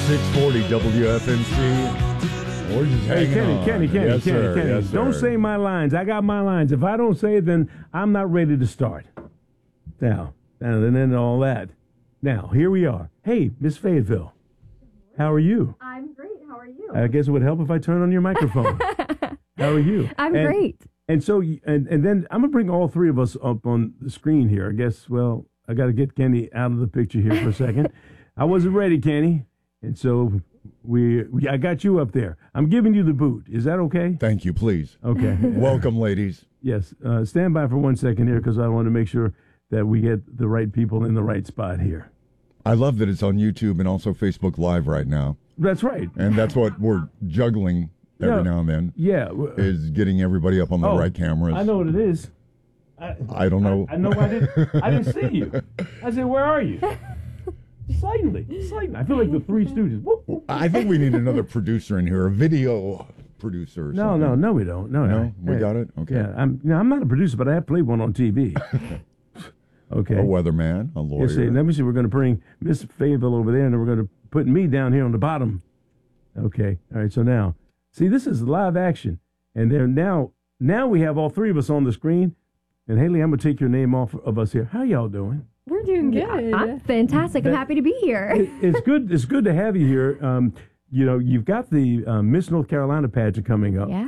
640 WFNC. We're just Hey, hanging on. Kenny, Yes, sir. Yes, don't sir. say my lines. I got my lines. If I don't say it, then I'm not ready to start. Now, and then all that. Now, here we are. Hey, Miss Fayetteville, how are you? I'm great. How are you? I guess it would help if I turn on your microphone. How are you? I'm great. And so, and then I'm going to bring all three of us up on the screen here. I guess, well, I got to get Kenny out of the picture here for a second. I wasn't ready, Kenny. And so I got you up there. I'm giving you the boot. Is that okay? Thank you, please. Okay. Welcome, ladies. Yes. Stand by for 1 second here because I want to make sure that we get the right people in the right spot here. I love that it's on YouTube and also Facebook Live right now. That's right. And that's what we're juggling every now and then. Yeah. Is getting everybody up on the right cameras. I know what it is. I don't know. I know I didn't see you. I said, where are you? Slightly. I feel like the Three Stooges. Whoop, whoop. I think we need another producer in here, a video producer or something. No, we don't. No, we got it? Okay. Yeah, I'm not a producer, but I have played one on TV. Okay. A weatherman, a lawyer. Yes, let me see. We're going to bring Miss Fayetteville over there, and then we're going to put me down here on the bottom. Okay. All right. So now, see, this is live action, and there now we have all three of us on the screen. And Haley, I'm going to take your name off of us here. How y'all doing? We're doing good. I'm fantastic. I'm happy to be here. It's good. It's good to have you here. You've got the Miss North Carolina pageant coming up. Yeah.